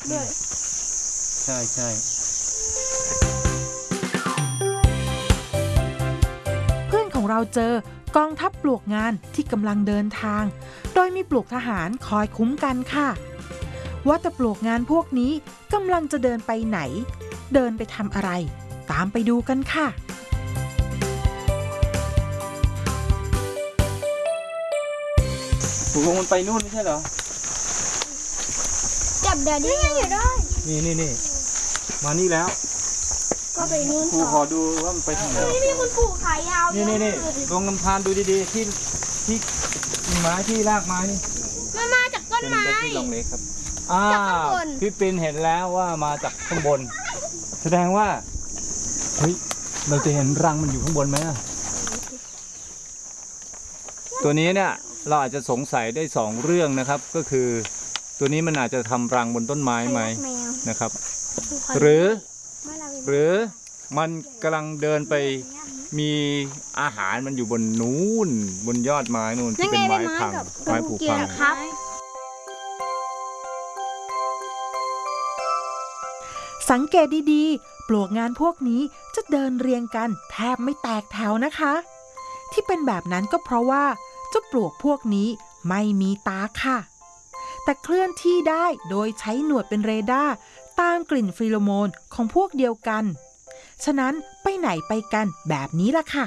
ด้วยใช่ใช่เพื่อนของเราเจอกองทัพปลวกงานที่กำลังเดินทางโดยมีปลวกทหารคอยคุ้มกันค่ะว่าแต่ปลวกงานพวกนี้กำลังจะเดินไปไหนเดินไปทำอะไรตามไปดูกันค่ะปลวกมันไปนู่นไม่ใช่เหรอจับเดี๋ยวนี้ยังอยู่ได้นี่มานี่แล้วก็ไปนู่นครูขอดูว่ามันไปทางไหนนี่คุณปู่ขายาวนี่ลงน้ำทานดูดีๆที่ไม้ที่รากไม้นี่มันมาจากต้นไม้เป็นที่ลองเล็กครับพี่ปินเห็นแล้วว่ามาจากข้างบนแสดงว่าเฮ้ยเราจะเห็นรังมันอยู่ข้างบนไหมตัวนี้เนี่ยเราอาจจะสงสัยได้2 เรื่องนะครับก็คือตัวนี้มันอาจจะทำรังบนต้นไม้ไหมนะครับหรือมันกำลังเดินไปมีอาหารมันอยู่บนนู้นบนยอดไม้นู่นที่เป็นไม้พังไม้ผุพังสังเกตดีๆปลวกงานพวกนี้จะเดินเรียงกันแทบไม่แตกแถวนะคะที่เป็นแบบนั้นก็เพราะว่าเจ้าปลวกพวกนี้ไม่มีตาค่ะแต่เคลื่อนที่ได้โดยใช้หนวดเป็นเรดาร์ตามกลิ่นฟีโรโมนของพวกเดียวกันฉะนั้นไปไหนไปกันแบบนี้ล่ะค่ะ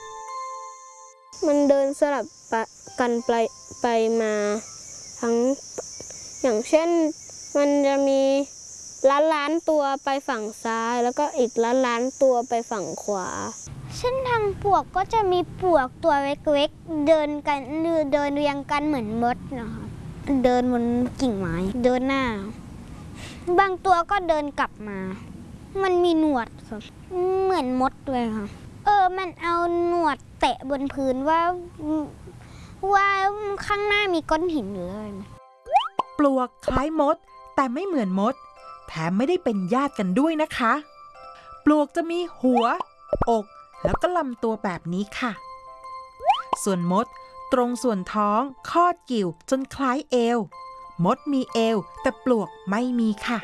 มันเดินสลับกันไปมาทั้งอย่างเช่นมันจะมีล้านตัวไปฝั่งซ้ายแล้วก็อีกล้านตัวไปฝั่งขวาเส้นทางปลวกก็จะมีปลวกตัวเล็กๆเดินกันเดินเรียงกันเหมือนมดนะคะเดินบนกิ่งไม้เดินหน้าบางตัวก็เดินกลับมามันมีหนวดค่ะเหมือนมดเลยค่ะมันเอาหนวดแตะบนพื้นว่าข้างหน้ามีก้อนหินหรืออะไรปลวกคล้ายมดแต่ไม่เหมือนมดแถมไม่ได้เป็นญาติกันด้วยนะคะปลวกจะมีหัวอกแล้วก็ลำตัวแบบนี้ค่ะส่วนมดตรงส่วนท้องคอดกิ่วจนคล้ายเอวมดมีเอวแต่ปลวกไม่มีค่ะ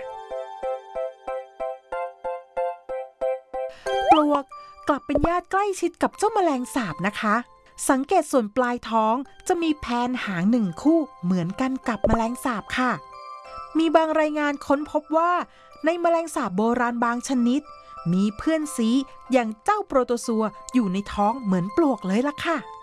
ปลวกกลับเป็นญาติใกล้ชิดกับเจ้าแมลงสาบนะคะสังเกตส่วนปลายท้องจะมีแผนหาง1 คู่เหมือนกันกับแมลงสาบค่ะมีบางรายงานค้นพบว่าในแมลงสาบโบราณบางชนิดมีเพื่อนซีอย่างเจ้าโปรโตซัวอยู่ในท้องเหมือนปลวกเลยล่ะค่ะ